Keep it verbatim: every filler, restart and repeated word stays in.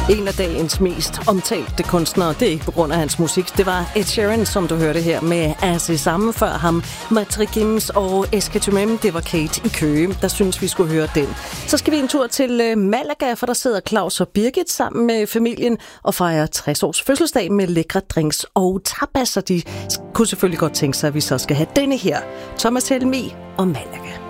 En af dagens mest omtalte kunstnere, det er ikke på grund af hans musik, det var Ed Sheeran, som du hørte her med As sammen før ham. Matrikims og Esketumem, det var Kate i Køge, der synes vi skulle høre den. Så skal vi en tur til Malaga, for der sidder Claus og Birgit sammen med familien og fejrer tres års fødselsdag med lækre drinks og tapas, og de kunne selvfølgelig godt tænke sig, at vi så skal have denne her. Thomas Helmi og Malaga.